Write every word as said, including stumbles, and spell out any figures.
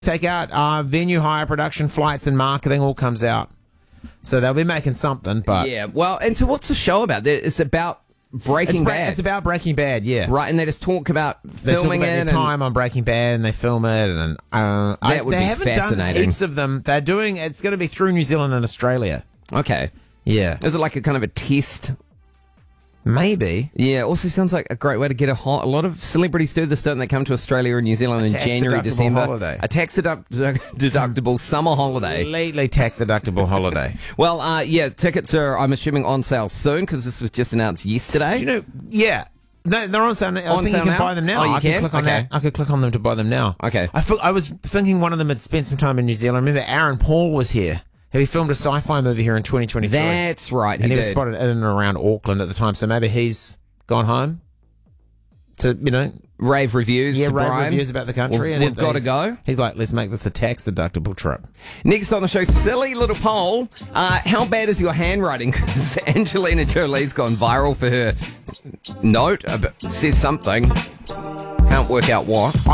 take out uh, venue hire, production, flights, and marketing all comes out. So they'll be making something, but Yeah, well, and so what's the show about? It's about Breaking it's, bra- Bad. it's about Breaking Bad, yeah. Right, and they just talk about They filming talk about it. their and- time on Breaking Bad, and they film it, and uh, I, That would they be haven't fascinating. done heaps of them. They're doing it's going to be through New Zealand and Australia. Okay. Yeah, Is it like a kind of a test? maybe. Yeah, also sounds like a great way to get a hot. A lot of celebrities do this, don't they? Come to Australia and New Zealand in tax January, deductible December. holiday. A tax deduct- deductible summer holiday. Completely tax deductible holiday. Well, uh, yeah, tickets are, I'm assuming, on sale soon because this was just announced yesterday. Do you know? Yeah. No, they're on sale. I On think sale you can now? buy them now. Oh, you I can? click on Okay. that. I could click on them to buy them now. Okay. I, feel, I was thinking one of them had spent some time in New Zealand. I remember Aaron Paul was here. He filmed a sci-fi movie here in twenty twenty-three. That's right, he and he was did. spotted in and around Auckland at the time. So maybe he's gone home to, you know, Rave reviews yeah, to rave Brian. reviews about the country. We've, and we've it- got to he's- go. He's like, let's make this a tax deductible trip. Next on the show, silly little poll. Uh, how bad is your handwriting? Because Angelina Jolie's gone viral for her note. Uh, says something. Can't work out what.